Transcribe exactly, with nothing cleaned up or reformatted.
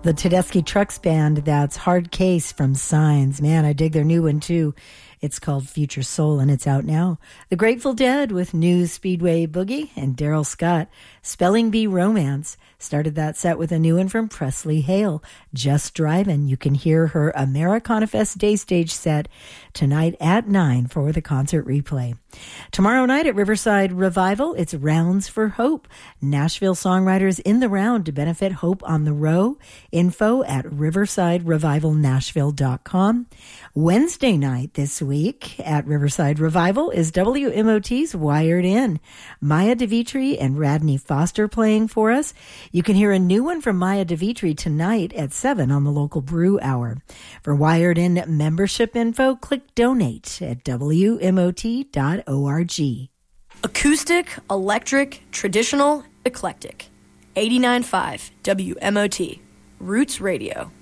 The Tedeschi Trucks Band, that's Hard Case from Signs. Man, I dig their new one too. It's called Future Soul, and it's out now. The Grateful Dead with New Speedway Boogie, and Daryl Scott, Spelling Bee Romance, started that set with a new one from Presley Hale, Just Drivin'. You can hear her Americana Fest Day Stage set tonight at nine for the concert replay. Tomorrow night at Riverside Revival, it's Rounds for Hope. Nashville songwriters in the round to benefit Hope on the Row. Info at riverside revival nashville dot com. Wednesday night this week at Riverside Revival is W M O T's Wired In. Maya DeVitri and Radney Foster playing for us. You can hear a new one from Maya DeVitri tonight at seven on the local Brew Hour. For Wired In membership info, click donate at W M O T dot org. Acoustic, electric, traditional, eclectic. eighty-nine point five W M O T. Roots Radio.